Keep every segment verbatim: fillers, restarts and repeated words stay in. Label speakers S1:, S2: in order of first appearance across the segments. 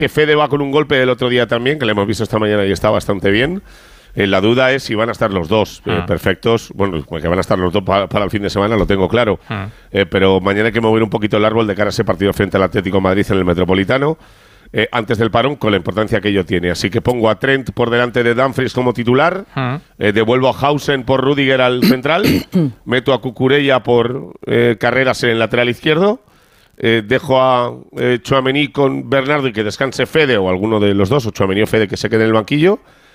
S1: que Fede va con un golpe del otro día también, que le hemos visto esta mañana y está bastante bien. Eh, la duda es si van a estar los dos eh,
S2: ah.
S1: perfectos. Bueno, que van a estar los dos pa- para el fin de semana, lo tengo claro.
S2: Ah.
S1: Eh, pero mañana hay que mover un poquito el árbol de cara a ese partido frente al Atlético de Madrid en el Metropolitano. Eh, antes del parón, con la importancia que ello tiene. Así que pongo a Trent por delante de Dumfries como titular,
S2: Ah.
S1: eh, devuelvo a Hausen por Rüdiger al central, meto a Cucurella por eh, Carreras en el lateral izquierdo, eh, dejo a eh, Tchouaméni con Bernardo y que descanse Fede o alguno de los dos, o Tchouaméni o Fede que se quede en el banquillo,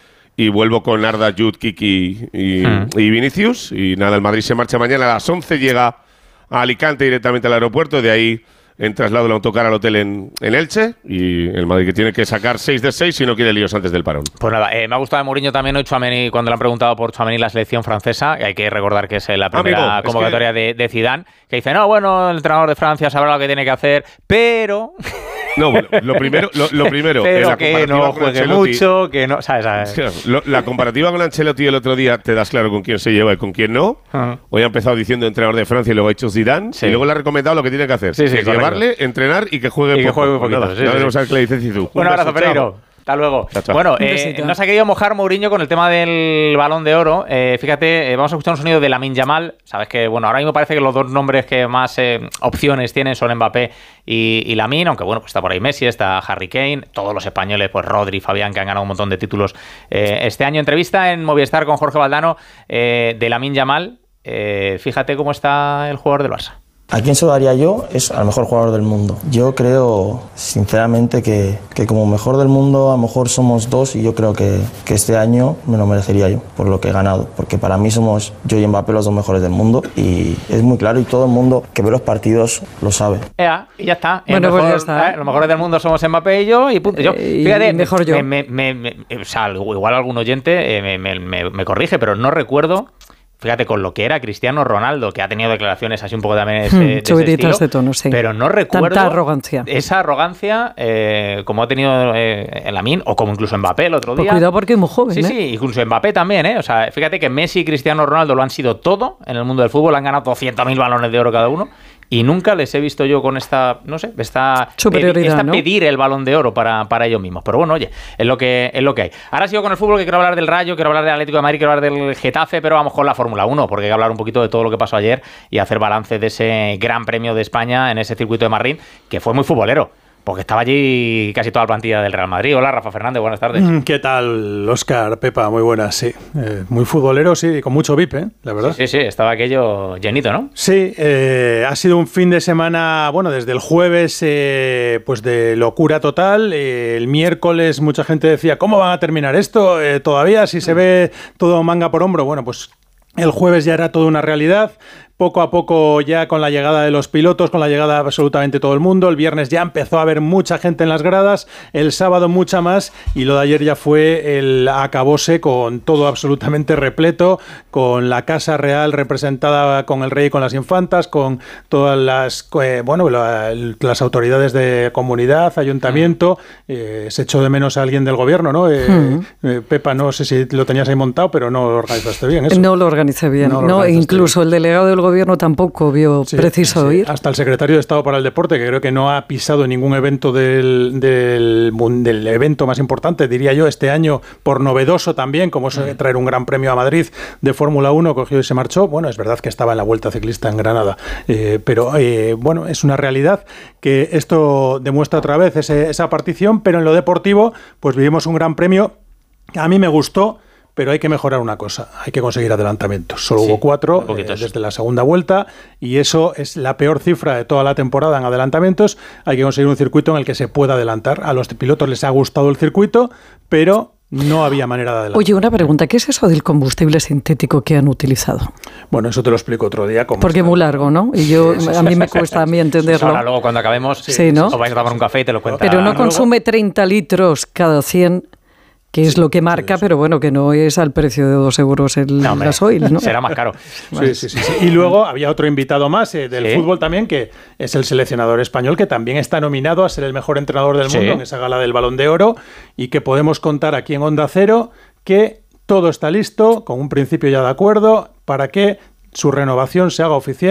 S1: y vuelvo con Arda, Jude, Kiki y,
S2: Ah.
S1: y Vinicius. Y nada, el Madrid se marcha mañana a las once, llega a Alicante directamente al aeropuerto, de ahí en traslado el autocar al hotel en, en Elche, y el Madrid que tiene que sacar seis de seis si no quiere líos antes del parón.
S2: Pues nada, eh, me ha gustado de Mourinho también hoy Tchouaméni, cuando le han preguntado por Tchouaméni la selección francesa, y hay que recordar que es la primera
S1: Amigo,
S2: convocatoria
S1: es que...
S2: de, de Zidane, que dice, no, bueno, el entrenador de Francia sabrá lo que tiene que hacer, pero...
S1: No, bueno, lo primero, lo, lo primero
S2: pero
S1: la
S2: que no juegue mucho, que no, ¿sabes? ¿sabes?
S1: Claro, lo, la comparativa con Ancelotti el otro día te das claro con quién se lleva y con quién no.
S2: Uh-huh.
S1: Hoy ha empezado diciendo entrenador de Francia y luego ha hecho Zidane,
S2: Sí.
S1: y luego le ha recomendado lo que tiene que hacer,
S2: Sí, sí,
S1: que es
S2: correcto.
S1: llevarle, entrenar y que juegue
S2: Y que
S1: poco.
S2: juegue muy
S1: Pues
S2: poquito,
S1: nada,
S2: sí,
S1: ya
S2: sí,
S1: veremos
S2: sí.
S1: a ver qué le dice Zidane.
S2: Un abrazo,
S1: beso,
S2: Pereiro.
S1: chao.
S2: Hasta luego.
S1: Chao, chao.
S2: Bueno,
S3: Un
S2: eh,
S3: besito.
S2: no se ha querido mojar Mourinho con el tema del Balón de Oro. Eh, fíjate, eh, vamos a escuchar un sonido de Lamine Yamal. Sabes que, bueno, ahora mismo parece que los dos nombres que más eh, opciones tienen son Mbappé y, y Lamine, aunque bueno, pues está por ahí Messi, está Harry Kane, todos los españoles, pues Rodri, Fabián, que han ganado un montón de títulos eh, este año. Entrevista en Movistar con Jorge Valdano eh, de Lamine Yamal. Eh, fíjate cómo está el jugador del Barça.
S4: ¿A quién se lo daría yo? Es al mejor jugador del mundo. Yo creo, sinceramente, que, que como mejor del mundo, a lo mejor somos dos, y yo creo que, que este año me lo merecería yo, por lo que he ganado. Porque para mí somos yo y Mbappé los dos mejores del mundo, y es muy claro, y todo el mundo que ve los partidos lo sabe.
S2: Ea, y ya está. El
S3: Bueno,
S2: mejor,
S3: pues ya está.
S2: eh, los mejores del mundo somos Mbappé y yo, y punto. Yo,
S3: Eh, y
S2: fíjate,
S3: mejor yo.
S2: Me, me, me, me- o sea, igual algún oyente eh, me, me- me- me corrige, pero no recuerdo. Fíjate, con lo que era Cristiano Ronaldo, que ha tenido declaraciones así un poco también de ese,
S3: Hmm,
S2: de ese
S3: subiditas
S2: estilo,
S3: de tono, sí.
S2: pero no recuerdo
S3: Tanta arrogancia.
S2: esa arrogancia eh, como ha tenido eh, Lamine, o como incluso Mbappé el otro
S3: Pues
S2: día.
S3: cuidado porque es muy joven,
S2: Sí,
S3: ¿eh?
S2: sí, incluso Mbappé también, ¿eh? O sea, fíjate que Messi y Cristiano Ronaldo lo han sido todo en el mundo del fútbol, han ganado doscientos mil balones de oro cada uno, y nunca les he visto yo con esta, no sé, esta
S3: Superioridad,
S2: esta
S3: ¿no?
S2: pedir el balón de oro para, para ellos mismos. Pero bueno, oye, es lo que es lo que hay. Ahora sigo con el fútbol, que quiero hablar del Rayo, quiero hablar del Atlético de Madrid, quiero hablar del Getafe, pero vamos con la Fórmula uno, porque hay que hablar un poquito de todo lo que pasó ayer y hacer balance de ese Gran Premio de España en ese circuito de Madrid, que fue muy futbolero, porque estaba allí casi toda la plantilla del Real Madrid. Hola, Rafa Fernández, buenas tardes.
S5: ¿Qué tal, Óscar, Pepa? Muy buenas, sí. Eh, muy futbolero, sí, con mucho V I P, ¿eh? La verdad.
S2: Sí, sí, estaba aquello llenito, ¿no?
S5: Sí, eh, ha sido un fin de semana, bueno, desde el jueves, eh, pues de locura total. Eh, el miércoles mucha gente decía, ¿cómo van a terminar esto? Eh, todavía, si se ve todo manga por hombro. Bueno, pues el jueves ya era toda una realidad. Poco a poco, ya con la llegada de los pilotos, con la llegada de absolutamente todo el mundo, el viernes ya empezó a haber mucha gente en las gradas, el sábado mucha más, y lo de ayer ya fue el acabose con todo absolutamente repleto, con la Casa Real representada con el rey y con las infantas, con todas las eh, bueno la, las autoridades de comunidad, ayuntamiento. Eh, se echó de menos a alguien del gobierno, ¿no? Eh,
S3: Hmm.
S5: eh, Pepa, no sé si lo tenías ahí montado, pero no lo organizaste bien eso.
S3: No lo organicé bien,
S5: No
S3: no,
S5: lo organizaste
S3: incluso
S5: bien.
S3: el delegado del gobierno tampoco vio
S5: Sí,
S3: preciso
S5: sí.
S3: ir.
S5: Hasta el secretario de Estado para el Deporte, que creo que no ha pisado ningún evento del, del, del evento más importante, diría yo, este año, por novedoso también, como es traer un gran premio a Madrid de Fórmula uno, cogió y se marchó. Bueno, es verdad que estaba en la Vuelta Ciclista en Granada, eh, pero eh, bueno, es una realidad que esto demuestra otra vez ese, esa partición, pero en lo deportivo, pues vivimos un gran premio que a mí me gustó. Pero hay que mejorar una cosa, hay que conseguir adelantamientos. Solo
S2: Sí,
S5: hubo cuatro eh,
S2: poquitos.
S5: desde la segunda vuelta, y eso es la peor cifra de toda la temporada en adelantamientos. Hay que conseguir un circuito en el que se pueda adelantar. A los pilotos les ha gustado el circuito, pero no había manera de adelantar.
S3: Oye, una pregunta, ¿qué es eso del combustible sintético que han utilizado?
S5: Bueno, eso te lo explico otro día. Cómo
S3: Porque es
S5: está.
S3: muy largo, ¿no? Y yo
S5: Sí, sí,
S3: a
S5: sí,
S3: mí
S5: sí,
S3: me
S5: sí,
S3: cuesta a mí
S5: sí,
S3: entenderlo.
S2: Ahora luego cuando acabemos
S3: Sí, ¿no?
S2: os vais a tomar un café y te lo cuenta.
S3: Pero no
S5: luego-
S3: consume treinta litros cada cien, que es lo que marca,
S5: sí, sí.
S3: pero bueno, que no es al precio de dos euros el
S2: No, hombre,
S3: gasoil, ¿no?
S2: será más caro.
S5: Sí, sí, sí, sí. Y luego había otro invitado más eh, del
S2: Sí.
S5: fútbol también, que es el seleccionador español, que también está nominado a ser el mejor entrenador del
S2: Sí.
S5: mundo en esa gala del Balón de Oro, y que podemos contar aquí en Onda Cero que todo está listo, con un principio ya de acuerdo, para que su renovación se haga oficial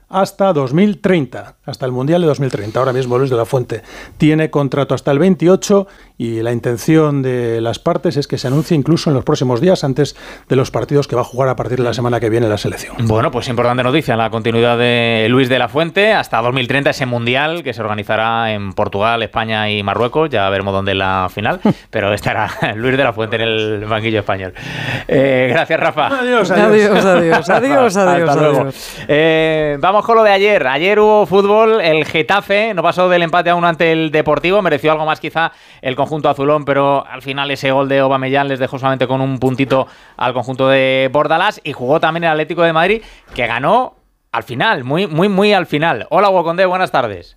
S5: hasta dos mil treinta, hasta el Mundial de dos mil treinta. Ahora mismo Luis de la Fuente tiene contrato hasta el veintiocho y la intención de las partes es que se anuncie incluso en los próximos días, antes de los partidos que va a jugar a partir de la semana que viene la selección.
S2: Bueno, pues importante noticia, la continuidad de Luis de la Fuente hasta dos mil treinta, ese Mundial que se organizará en Portugal, España y Marruecos. Ya veremos dónde es la final, pero estará Luis de la Fuente en el banquillo español. Eh, gracias, Rafa.
S5: Adiós,
S3: Adiós, adiós, adiós, adiós.
S2: Hasta luego.
S3: adiós.
S2: Eh, vamos con lo de ayer. Ayer hubo fútbol, el Getafe no pasó del empate a uno ante el Deportivo, mereció algo más quizá el conjunto azulón, pero al final ese gol de Aubameyang les dejó solamente con un puntito al conjunto de Bordalás, y jugó también el Atlético de Madrid, que ganó al final, muy, muy, muy al final. Hola, Hugo Condé, buenas tardes.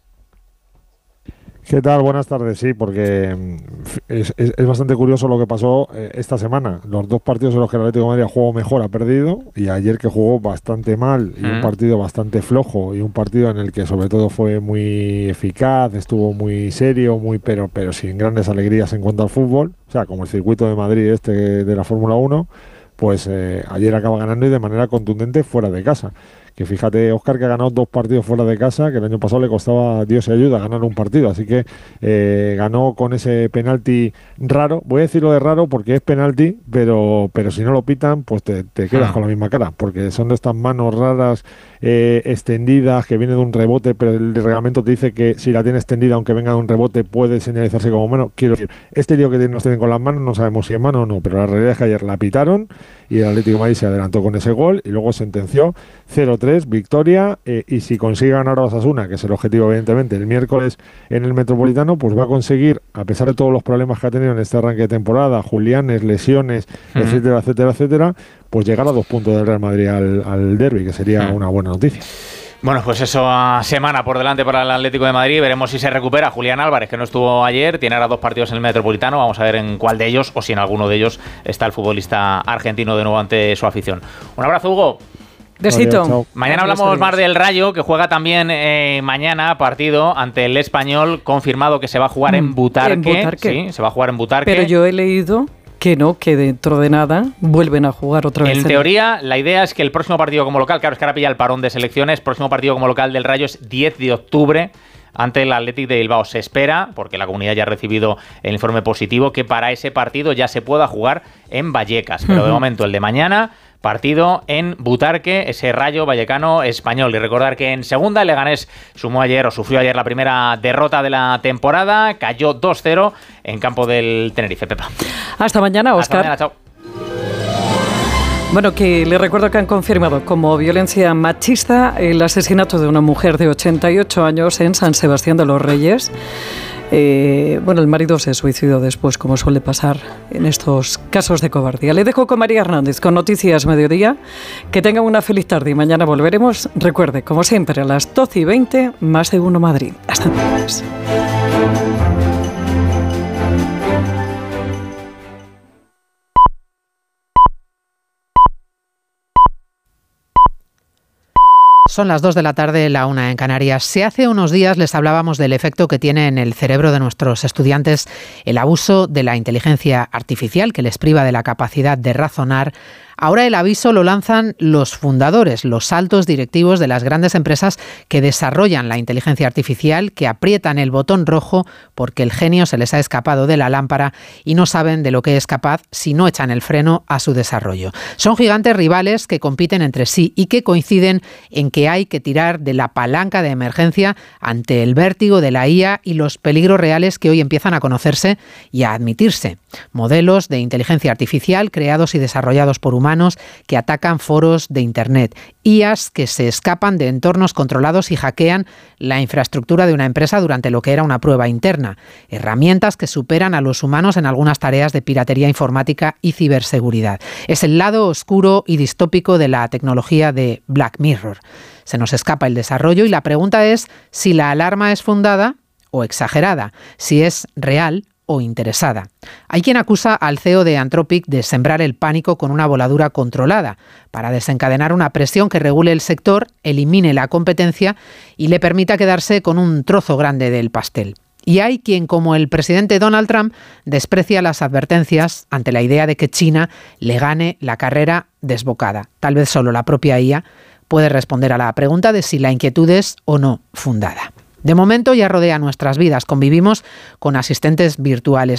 S6: ¿Qué tal? Buenas tardes, sí, porque es, es, es bastante curioso lo que pasó eh, esta semana. Los dos partidos en los que el Atlético de Madrid jugó mejor ha perdido, y ayer que jugó bastante mal, y mm. un partido bastante flojo, y un partido en el que sobre todo fue muy eficaz, estuvo muy serio, muy pero, pero sin grandes alegrías en cuanto al fútbol, o sea, como el circuito de Madrid este de la Fórmula uno, pues eh, ayer acaba ganando, y de manera contundente fuera de casa. Que fíjate, Óscar, que ha ganado dos partidos fuera de casa, que el año pasado le costaba Dios y ayuda ganar un partido, así que eh, ganó con ese penalti raro. Voy a decirlo de raro porque es penalti, pero pero si no lo pitan, pues te, te quedas ah. con la misma cara, porque son de estas manos raras, eh, extendidas, que viene de un rebote, pero el reglamento te dice que si la tiene extendida, aunque venga de un rebote, puede señalizarse como mano. Quiero decir, este lío que nos tienen con las manos, no sabemos si es mano o no, pero la realidad es que ayer la pitaron y el Atlético de Madrid se adelantó con ese gol y luego sentenció cero tres, victoria, eh, y si consigue ganar a Osasuna, que es el objetivo evidentemente, el miércoles en el Metropolitano, pues va a conseguir, a pesar de todos los problemas que ha tenido en este arranque de temporada, Julianes, lesiones, uh-huh. etcétera, etcétera, etcétera, pues llegar a dos puntos del Real Madrid al, al derbi, que sería uh-huh. una buena noticia.
S2: Bueno, pues eso, semana por delante para el Atlético de Madrid. Veremos si se recupera Julián Álvarez, que no estuvo ayer. Tiene ahora dos partidos en el Metropolitano. Vamos a ver en cuál de ellos, o si en alguno de ellos, está el futbolista argentino de nuevo ante su afición. Un abrazo, Hugo.
S3: Besito.
S6: Adiós,
S2: mañana hablamos adiós. más del Rayo, que juega también eh, mañana partido ante el Español, confirmado que se va a jugar en Butarque. En Butarque. Sí, se va a jugar en Butarque.
S3: Pero yo he leído que no, que dentro de nada vuelven a jugar otra vez.
S2: En teoría, la idea es que el próximo partido como local, claro, es que ahora pilla el parón de selecciones, próximo partido como local del Rayo es diez de octubre ante el Athletic de Bilbao. Se espera, porque la comunidad ya ha recibido el informe positivo, que para ese partido ya se pueda jugar en Vallecas. Pero uh-huh. de momento, el de mañana, partido en Butarque, ese Rayo Vallecano Español. Y recordar que en segunda, el Leganés sumó ayer, o sufrió ayer, la primera derrota de la temporada. Cayó dos cero en campo del Tenerife. Pepa.
S3: Hasta mañana, Óscar.
S2: Hasta mañana, chao.
S3: Bueno, que les recuerdo que han confirmado como violencia machista el asesinato de una mujer de ochenta y ocho años en San Sebastián de los Reyes. Eh, bueno, el marido se suicidó después, como suele pasar en estos casos de cobardía. Le dejo con María Hernández con Noticias Mediodía. Que tengan una feliz tarde y mañana volveremos. Recuerde, como siempre, a las doce y veinte, Más de Uno Madrid. Hasta entonces.
S7: Son las dos de la tarde, la una en Canarias. Si hace unos días les hablábamos del efecto que tiene en el cerebro de nuestros estudiantes el abuso de la inteligencia artificial, que les priva de la capacidad de razonar, ahora el aviso lo lanzan los fundadores, los altos directivos de las grandes empresas que desarrollan la inteligencia artificial, que aprietan el botón rojo porque el genio se les ha escapado de la lámpara y no saben de lo que es capaz si no echan el freno a su desarrollo. Son gigantes rivales que compiten entre sí y que coinciden en que hay que tirar de la palanca de emergencia ante el vértigo de la I A y los peligros reales que hoy empiezan a conocerse y a admitirse. Modelos de inteligencia artificial creados y desarrollados por humanos que atacan foros de Internet, I As que se escapan de entornos controlados y hackean la infraestructura de una empresa durante lo que era una prueba interna, herramientas que superan a los humanos en algunas tareas de piratería informática y ciberseguridad. Es el lado oscuro y distópico de la tecnología de Black Mirror. Se nos escapa el desarrollo y la pregunta es si la alarma es fundada o exagerada, si es real o interesada. Hay quien acusa al C E O de Anthropic de sembrar el pánico con una voladura controlada para desencadenar una presión que regule el sector, elimine la competencia y le permita quedarse con un trozo grande del pastel. Y hay quien, como el presidente Donald Trump, desprecia las advertencias ante la idea de que China le gane la carrera desbocada. Tal vez solo la propia I A puede responder a la pregunta de si la inquietud es o no fundada. De momento ya rodea nuestras vidas, convivimos con asistentes virtuales.